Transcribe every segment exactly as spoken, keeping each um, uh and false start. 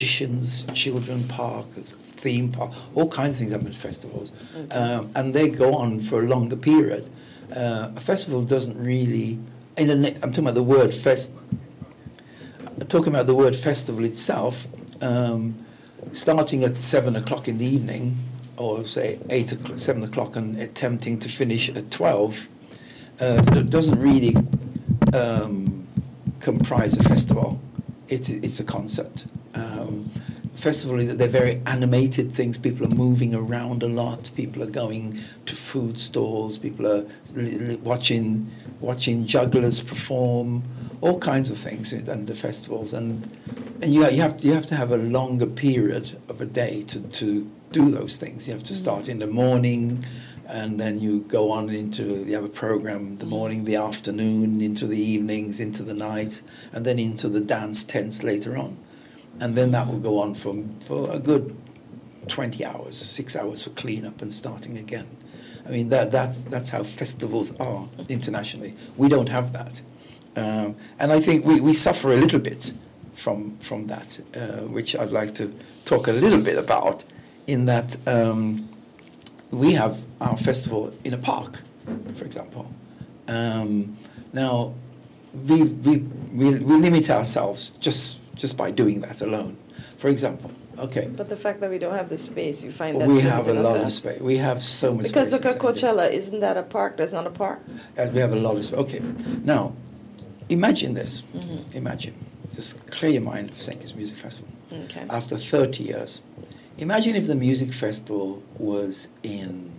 magicians, children park, theme park, all kinds of things happen at festivals. Okay. Um, and they go on for a longer period. Uh, a festival doesn't really, in a, I'm talking about the word fest, talking about the word festival itself, um, starting at seven o'clock in the evening, or say eight o'clock, seven o'clock, and attempting to finish at twelve, uh, doesn't really um, comprise a festival. It's it's a concert. Um, festival is they're very animated things. People are moving around a lot. People are going to food stalls. People are li- li- watching watching jugglers perform. All kinds of things at the festivals, and and you you have to, you have to have a longer period of a day to, to do those things. You have to start mm-hmm. in the morning, and then you go on into you have a program the morning, the afternoon, into the evenings, into the night, and then into the dance tents later on, and then that will go on for for a good twenty hours, six hours for cleanup and starting again. I mean that that that's how festivals are internationally. We don't have that. Um, and I think we, we suffer a little bit from from that, uh, which I'd like to talk a little bit about, in that um, we have our festival in a park, for example. Um, now, we, we we we limit ourselves just just by doing that alone. For example, okay. But the fact that we don't have the space, you find that we have a lot of space. We have so much because space. Because look at Coachella, isn't that a park? That's not a park. Uh, we have a lot of space. Okay, now. Imagine this. Mm-hmm. Imagine. Just clear your mind of Saint Kitts Music Festival. Okay. After thirty years. Imagine if the music festival was in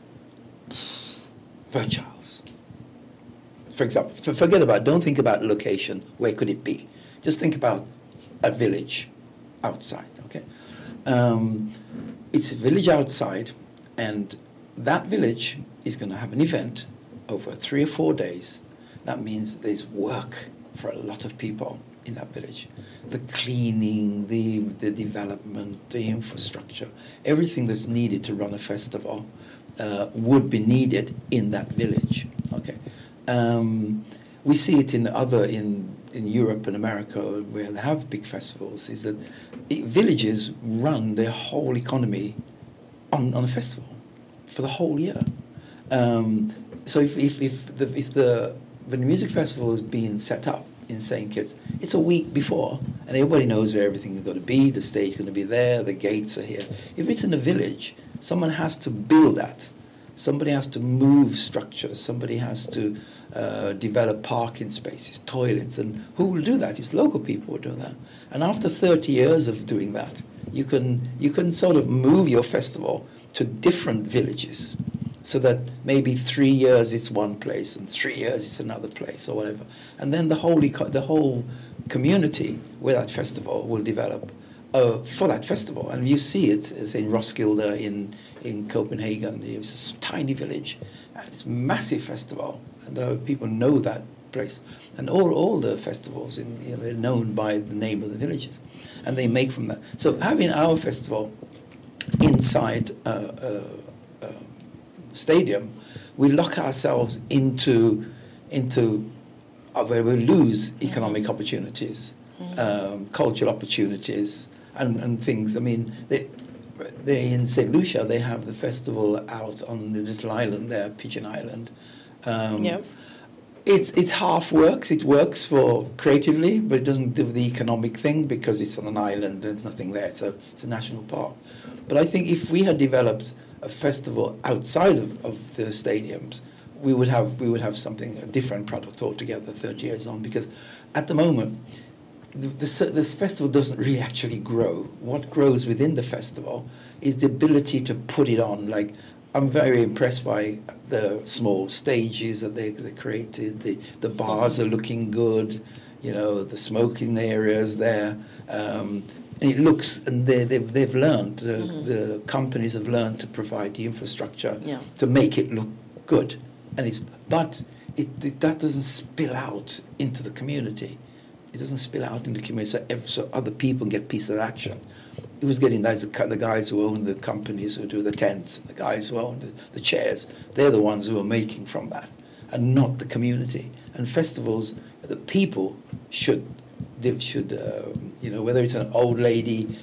Virchals. For example, forget about, don't think about location, where could it be? Just think about a village outside, okay? Um, it's a village outside, and that village is going to have an event over three or four days. That means there's work for a lot of people in that village. The cleaning, the the development, the infrastructure, everything that's needed to run a festival uh, would be needed in that village. Okay, um, we see it in other in in Europe and America where they have big festivals. Is that it, villages run their whole economy on on a festival for the whole year. Um, so if if if the if the when the music festival is being set up in Saint Kitts, it's a week before, and everybody knows where everything is going to be. The stage is going to be there. The gates are here. If it's in a village, someone has to build that. Somebody has to move structures. Somebody has to uh, develop parking spaces, toilets, and who will do that? It's local people who do that. And after thirty years of doing that, you can you can sort of move your festival to different villages. So that maybe three years it's one place and three years it's another place or whatever, and then the whole eco- the whole community where that festival will develop uh, for that festival, and you see it as in Roskilde in in Copenhagen. It's a tiny village, and it's a massive festival, and uh, people know that place, and all all the festivals in you know, they're known by the name of the villages, and they make from that. So having our festival inside. Uh, uh, stadium, we lock ourselves into into uh, where we lose economic opportunities, mm-hmm. um, cultural opportunities, and, and things. I mean, they, they in Saint Lucia they have the festival out on the little island there, Pigeon Island. Um, yep. It it half works. It works for creatively, but it doesn't do the economic thing because it's on an island and there's nothing there. So it's a national park. But I think if we had developed a festival outside of, of the stadiums, we would have we would have something a different product altogether thirty years on. Because at the moment, the, the, this festival doesn't really actually grow. What grows within the festival is the ability to put it on. Like I'm very impressed by the small stages that they they created. The the bars are looking good. You know, the smoking areas there. Um, And it looks, and they, they've they've learned. Uh, mm-hmm. The companies have learned to provide the infrastructure yeah. to make it look good, and it's but it, it that doesn't spill out into the community. It doesn't spill out into the community, so, every, so other people get piece of action. It was getting those the guys who own the companies who do the tents, the guys who own the, the chairs. They're the ones who are making from that, and not the community. And festivals, the people should. They should, uh, you know, whether it's an old lady